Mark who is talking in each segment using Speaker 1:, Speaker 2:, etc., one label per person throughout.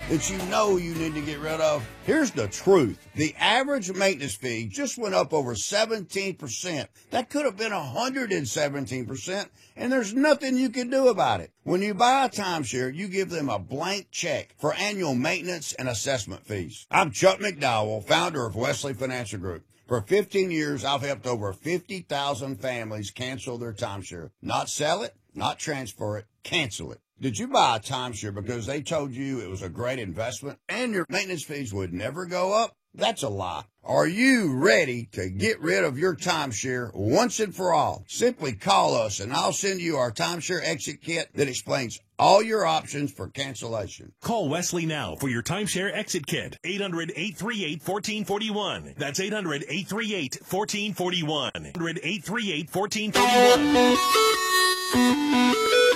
Speaker 1: that you know you need to get rid of? Here's the truth. The average maintenance fee just went up over 17%. That could have been 117%, and there's nothing you can do about it. When you buy a timeshare, you give them a blank check for annual maintenance and assessment fees. I'm Chuck McDowell, founder of Wesley Financial Group. For 15 years, I've helped over 50,000 families cancel their timeshare. Not sell it, not transfer it, cancel it. Did you buy a timeshare because they told you it was a great investment and your maintenance fees would never go up? That's a lie. Are you ready to get rid of your timeshare once and for all? Simply call us and I'll send you our timeshare exit kit that explains all your options for cancellation.
Speaker 2: Call Wesley now for your timeshare exit kit. 800-838-1441. That's 800-838-1441. 800-838-1441.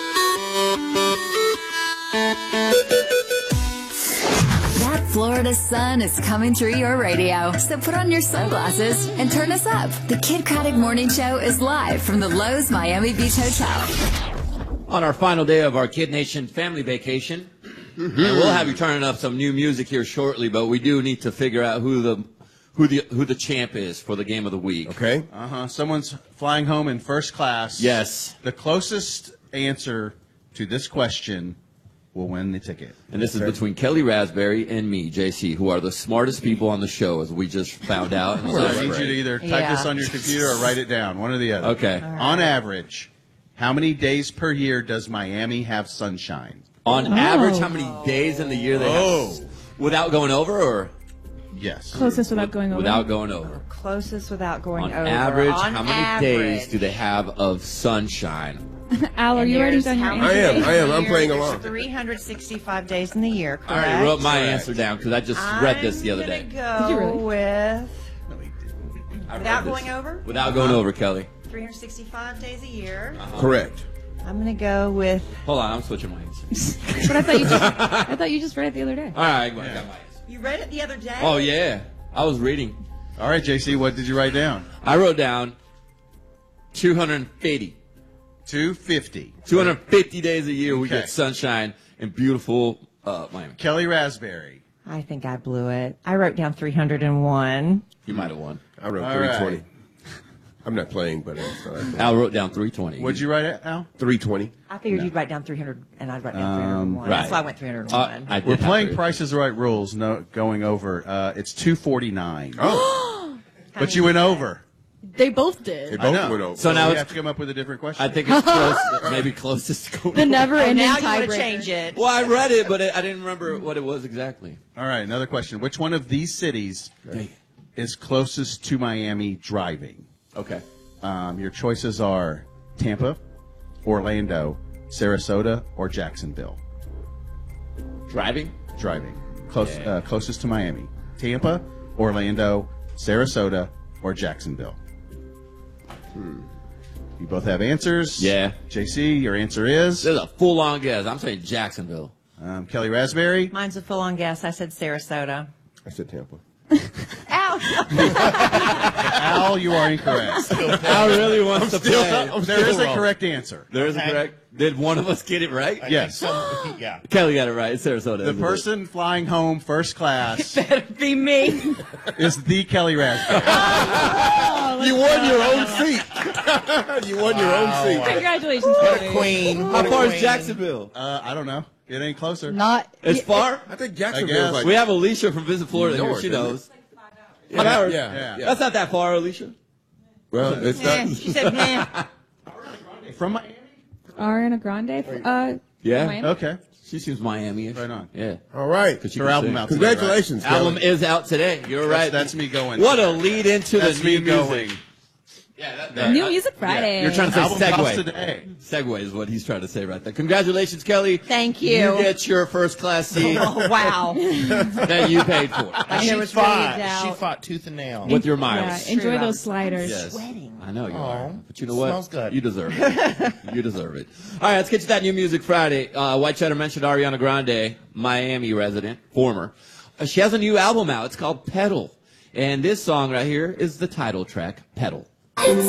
Speaker 3: That Florida sun is coming through your radio, so put on your sunglasses and turn us up. The Kid Craddock Morning Show is live from the Lowe's Miami Beach Hotel.
Speaker 4: On our final day of our Kid Nation family vacation, and we'll have you turning up some new music here shortly, but we do need to figure out who the champ is for the game of the week.
Speaker 5: Okay.
Speaker 6: Someone's flying home in first class.
Speaker 4: Yes.
Speaker 6: The closest answer to this question will win the ticket.
Speaker 4: And this is between Kelly Raspberry and me, JC, who are the smartest people on the show, as we just found out.
Speaker 6: I need you to either type this on your computer or write it down, one or the other.
Speaker 4: Okay.
Speaker 6: On average, how many days per year does Miami have sunshine?
Speaker 4: On average, how many days in the year they have? Without going over, or?
Speaker 6: Yes.
Speaker 7: Closest without going over.
Speaker 4: Without going over.
Speaker 8: Closest without going over.
Speaker 4: On average, how many days do they have of sunshine?
Speaker 7: Al, are you writing down your answer?
Speaker 5: I am. I'm playing along.
Speaker 8: 365 days in the year, correct?
Speaker 4: I already wrote my answer down because I just read this the other day.
Speaker 8: Did you really? With without going over?
Speaker 4: Without going over, Kelly.
Speaker 8: 365 days a year.
Speaker 5: Correct.
Speaker 8: I'm going to go with...
Speaker 4: Hold on, I'm switching my answer.
Speaker 7: But I thought you just read it the other day.
Speaker 4: All right, I got my answer.
Speaker 8: You read it the other day?
Speaker 4: Oh, yeah. I was reading.
Speaker 6: All right, JC, what did you write down?
Speaker 4: I wrote down 250.
Speaker 6: 250.
Speaker 4: 250 days a year we get sunshine in beautiful Miami.
Speaker 6: Kelly Raspberry.
Speaker 8: I think I blew it. I wrote down 301.
Speaker 4: You might have won.
Speaker 5: I wrote 320. Right. I'm not playing, but
Speaker 4: Al wrote down 320.
Speaker 6: What'd you write, Al?
Speaker 5: 320.
Speaker 8: I figured you'd write down 300, and I'd write down 301.
Speaker 4: Right.
Speaker 8: That's why I went 301.
Speaker 6: We're playing Price is Right rules, going over. It's 249.
Speaker 5: Oh.
Speaker 6: But you went over.
Speaker 7: They both did.
Speaker 5: They both went over.
Speaker 6: So now we have to come up with a different question.
Speaker 4: I think it's close, maybe closest to
Speaker 7: the never-ending
Speaker 8: now
Speaker 7: tiebreaker.
Speaker 8: You want to change it.
Speaker 4: Well, I read it, but I didn't remember what it was exactly.
Speaker 6: All right, another question. Which one of these cities is closest to Miami driving?
Speaker 4: Okay.
Speaker 6: Your choices are Tampa, Orlando, Sarasota, or Jacksonville.
Speaker 4: Driving?
Speaker 6: Driving. Closest to Miami. Tampa, Orlando, Sarasota, or Jacksonville. You both have answers.
Speaker 4: Yeah.
Speaker 6: JC, your answer is?
Speaker 4: There's a full-on guess. I'm saying Jacksonville.
Speaker 6: Kelly Raspberry?
Speaker 8: Mine's a full-on guess. I said Sarasota.
Speaker 5: I said Tampa.
Speaker 8: Ow!
Speaker 6: Al, you are incorrect.
Speaker 4: Al really wants to play.
Speaker 6: There is a correct answer.
Speaker 4: There is a correct. Did one of us get it right?
Speaker 6: Yes.
Speaker 9: Yeah.
Speaker 4: Kelly got it right. It's Sarasota.
Speaker 6: The person flying home first class
Speaker 8: Better be me.
Speaker 6: is the Kelly Raspberry.
Speaker 5: You won your own seat. You won your own seat.
Speaker 7: Congratulations,
Speaker 9: What a
Speaker 7: Kelly.
Speaker 9: queen.
Speaker 4: How
Speaker 9: What a
Speaker 4: far is
Speaker 9: queen.
Speaker 4: Jacksonville?
Speaker 6: I don't know. It ain't closer.
Speaker 7: Not.
Speaker 4: It's far?
Speaker 5: I think
Speaker 6: I
Speaker 5: Jacksonville
Speaker 6: guess.
Speaker 5: is like...
Speaker 4: We have Alicia from Visit Florida here.
Speaker 5: North,
Speaker 4: She
Speaker 5: isn't it?
Speaker 4: knows. 5 hours.
Speaker 5: Yeah.
Speaker 4: That's not that far, Alicia.
Speaker 5: Well, it's not...
Speaker 8: She said, nah.
Speaker 6: From Miami?
Speaker 7: Ariana Grande.
Speaker 4: Yeah.
Speaker 7: Miami?
Speaker 6: Okay.
Speaker 4: She seems Miami-ish.
Speaker 6: Right on.
Speaker 4: Yeah.
Speaker 5: All right.
Speaker 6: Her album out today,
Speaker 5: Congratulations, Kelly.
Speaker 4: Album is out today. You're right.
Speaker 6: That's me going.
Speaker 4: What a lead into
Speaker 6: That's
Speaker 4: the
Speaker 6: me
Speaker 4: new
Speaker 6: going.
Speaker 4: music.
Speaker 7: New Music Friday.
Speaker 4: You're trying to say
Speaker 6: Album drops
Speaker 4: segue.
Speaker 6: today.
Speaker 4: Segue is what he's trying to say right there. Congratulations, Kelly.
Speaker 8: Thank you.
Speaker 4: You get your first class seat
Speaker 8: Oh, wow.
Speaker 4: that you paid for
Speaker 8: There was really doubt.
Speaker 9: She fought tooth and nail.
Speaker 4: with your
Speaker 7: Yeah,
Speaker 4: miles.
Speaker 7: enjoy those sliders.
Speaker 4: Yes.
Speaker 8: Sweating.
Speaker 4: I know you are.
Speaker 9: Aw.
Speaker 4: But you know what?
Speaker 9: Smells good.
Speaker 4: You deserve it. You deserve it. All right, let's get to that New Music Friday. White Cheddar mentioned Ariana Grande, Miami resident, former. She has a new album out. It's called Pedal. And this song right here is the title track, Pedal.